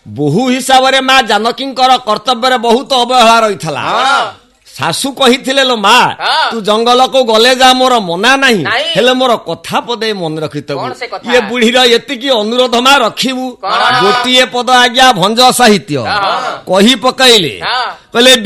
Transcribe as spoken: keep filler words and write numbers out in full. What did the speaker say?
ବୋହୂ ହିସାବରେ ମା ଜାନକୀଙ୍କର କର୍ତ୍ତବ୍ୟରେ ବହୁତ ଅବହେଳା ରହିଥିଲା। ଶାଶୁ କହିଥିଲେ ଲୋ ମା ତୁ ଜଙ୍ଗଲକୁ ଗଲେ ଯା ମୋର ମନା ନାହିଁ, ହେଲେ ମୋର କଥା ପଦେ ମନେ ରଖିଥିବୁ। ଇଏ ବୁଢୀର ଏତିକି ଅନୁରୋଧ ମା ରଖିବୁ। ଗୋଟିଏ ପଦ ଆଜ୍ଞା ଭଞ୍ଜ ସାହିତ୍ୟ କହି ପକାଇଲେ କହିଲେ